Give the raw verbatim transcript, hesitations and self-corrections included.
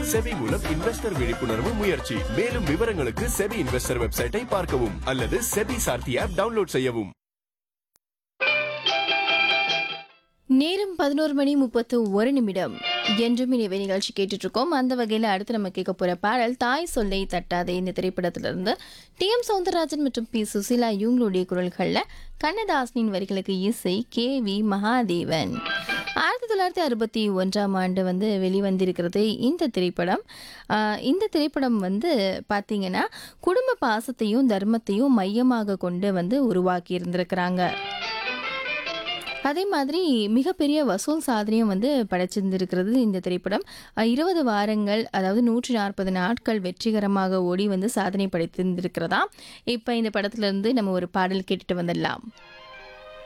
SEBI மூலம் investor விழிப்புணர்வு முயற்சி. மேலும் விவரங்களுக்கு செபி இன்வெஸ்டர் வெப்சைட்டை பார்க்கவும் அல்லது செபி சார்த்தி ஆப் டவுன்லோட் செய்யவும். நேரம் பதினோரு மணி முப்பத்து ஒரு நிமிடம். என்றும் இனிவே நிகழ்ச்சி கேட்டுட்டு இருக்கோம். அந்த வகையில் அடுத்து நம்ம கேட்க போற பாடல் தாய் சொல்லை தட்டாதே இந்த திரைப்படத்திலிருந்து டி எம் சௌந்தரராஜன் மற்றும் பி சுசீலா இவங்களுடைய குரல்கள்ல கண்ணதாசனின் வரிகளுக்கு இசை கே வி மகாதேவன். ஆயிரத்தி தொள்ளாயிரத்தி அறுபத்தி ஒன்றாம் ஆண்டு வந்து வெளிவந்திருக்கிறது இந்த திரைப்படம். இந்த திரைப்படம் வந்து பார்த்தீங்கன்னா குடும்ப பாசத்தையும் தர்மத்தையும் மையமாக கொண்டு வந்து உருவாக்கி இருந்திருக்கிறாங்க. அதே மாதிரி மிகப்பெரிய வசூல் சாதனையும் வந்து படைச்சிருந்திருக்கிறது இந்த திரைப்படம். இருபது வாரங்கள் அதாவது நூற்றி நாற்பது நாட்கள் வெற்றிகரமாக ஓடி வந்து சாதனை படைத்திருந்திருக்கிறதா. இப்போ இந்த படத்துல இருந்து நம்ம ஒரு பாடல் கேட்டுட்டு வந்துடலாம்.